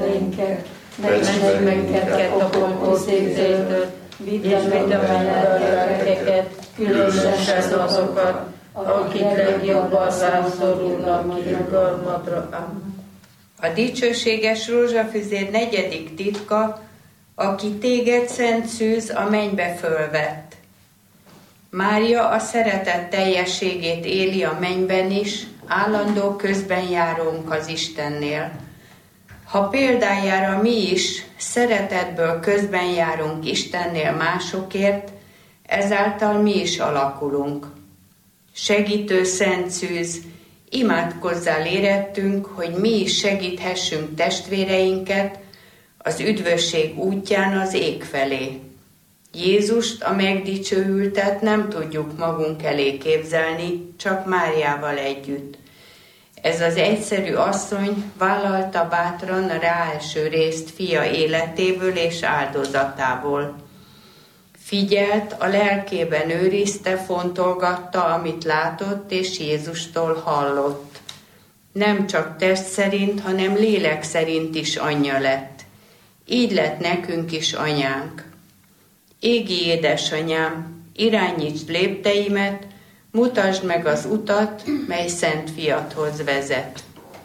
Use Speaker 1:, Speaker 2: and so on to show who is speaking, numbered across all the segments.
Speaker 1: belénket, ments meg minket a pokoltizéktől, vidd a lelkeket, különösen azokat, akik legjobban rászorulnak irgalmadra. Amen.
Speaker 2: A dicsőséges rózsafüzér 4. titka, aki téged, szent szűz, a mennybe fölvett. Mária a szeretet teljességét éli a mennyben is, állandó közben járónk az Istennél. Ha példájára mi is szeretetből közben járunk Istennél másokért, ezáltal mi is alakulunk. Segítő szent szűz, imádkozzál érettünk, hogy mi is segíthessünk testvéreinket az üdvösség útján az ég felé. Jézust, a megdicsőültet nem tudjuk magunk elé képzelni, csak Máriával együtt. Ez az egyszerű asszony vállalta bátran a ráeső részt fia életéből és áldozatából. Figyelt, a lelkében őrizte, fontolgatta, amit látott és Jézustól hallott. Nem csak test szerint, hanem lélek szerint is anyja lett. Így lett nekünk is anyánk. Égi édesanyám, irányítsd lépteimet, mutasd meg az utat, mely szent fiadhoz vezet.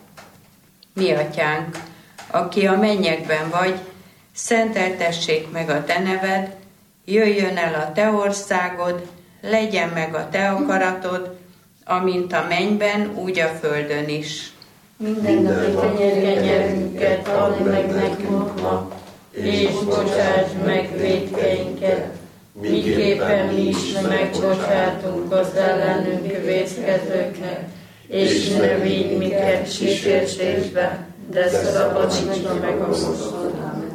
Speaker 2: Mi atyánk, aki a mennyekben vagy, szenteltessék meg a te neved, jöjjön el a te országod, legyen meg a te akaratod, amint a mennyben, úgy a földön is.
Speaker 1: Mindennapi kenyerünket add meg nekünk ma, és bocsásd meg vétkeinket, miképpen mi is megbocsátunk az ellenünk vétkezőknek, és ne vigy minket kísértésbe, de szabadíts meg a gonosztól.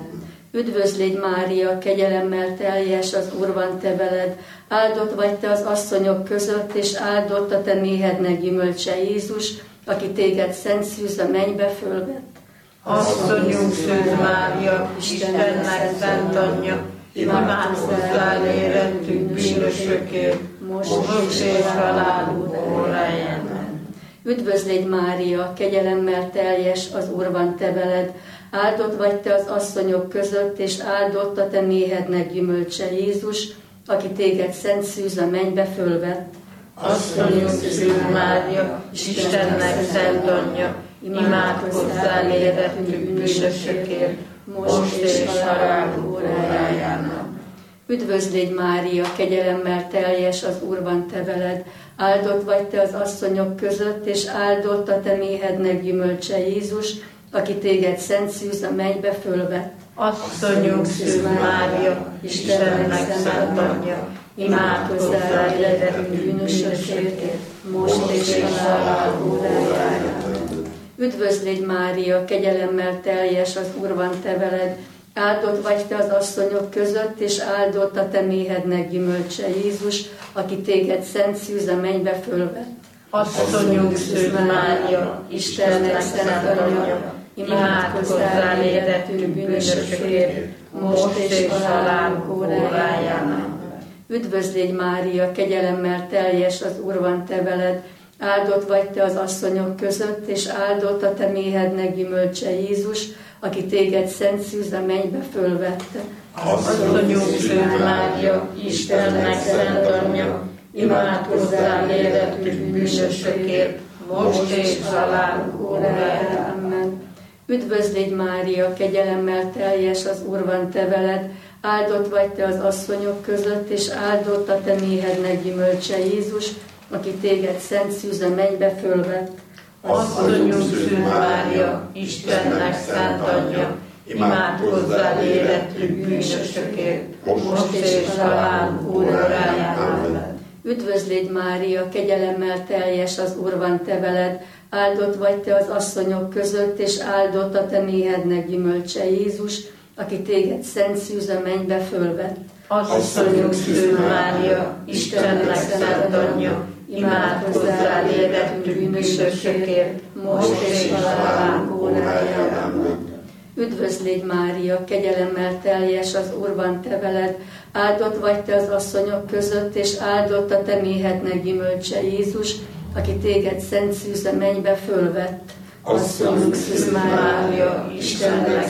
Speaker 3: Üdvözlégy Mária, kegyelemmel teljes, az Úr van te veled, áldott vagy te az asszonyok között, és áldott a te méhednek gyümölcse Jézus, aki téged szent szűz a mennybe fölvett.
Speaker 1: Asszonyunk szűz Mária, Istennek szent anyja, imádkozzál érettünk bűnösökért, most és halálunk óráján.
Speaker 3: Üdvözlégy Mária, kegyelemmel teljes, az Úr van te veled, áldott vagy te az asszonyok között, és áldott a te méhednek gyümölcse Jézus, aki téged szent szűz a mennybe fölvett.
Speaker 1: Asszonyunk szűz Mária, Istennek szent anyja, imádkozzál érettünk bűnösökért, most és halálunk óráján.
Speaker 3: Üdvözlégy Mária, kegyelemmel teljes, az Úr van te veled, áldott vagy te az asszonyok között, és áldott a te méhednek gyümölcse Jézus, aki téged szent szűz a mennybe fölvett.
Speaker 1: Asszonyunk szűz Mária, Istennek szent anyja, imádkozzál érettünk bűnösökért, most és halálunk óráján.
Speaker 3: Üdvözlégy Mária, kegyelemmel teljes, az Úr van te veled, áldott vagy te az asszonyok között, és áldott a te méhednek gyümölcse Jézus, aki téged szent szűz a mennybe fölvett.
Speaker 1: Asszonyunk szűz Mária, Istennek szent anyja, imádkozzál érettünk bűnösökért, most és halálunk óráján.
Speaker 3: Üdvözlégy Mária, kegyelemmel teljes, az Úr van te veled, áldott vagy te az asszonyok között, és áldott a te méhednek gyümölcse Jézus, aki téged szent szűz a mennybe fölvette.
Speaker 1: Asszonyunk szűz Mária, Istennek szent anyja, imádkozzál érettünk bűnösökért, most és halálunk óráján.
Speaker 3: Amen. Üdvözlégy Mária, kegyelemmel teljes, az Úr van te veled, áldott vagy te az asszonyok között, és áldott a te méhednek gyümölcse Jézus, aki téged szent szűz a mennybe fölvett.
Speaker 1: Asszonyunk szűz Mária, Istennek szent anyja, imádkozzál érettünk bűnösökért, most és halálunk óráján.
Speaker 3: Üdvözlégy Mária, kegyelemmel teljes, az Úr van te veled, áldott vagy te az asszonyok között, és áldott a te méhednek gyümölcse Jézus, aki téged szent szűz a mennybe fölvett.
Speaker 1: Asszonyunk szűz Mária, Istennek szent anyja, imádkozzál érettünk bűnösökért, most és halálunk óráján.
Speaker 3: Üdvözlégy Mária, kegyelemmel teljes, az Úr van te veled, áldott vagy te az asszonyok között, és áldott a te méhednek gyümölcse Jézus, aki téged szent szűz a mennybe fölvett.
Speaker 1: Asszonyunk szűz Mária, Istennek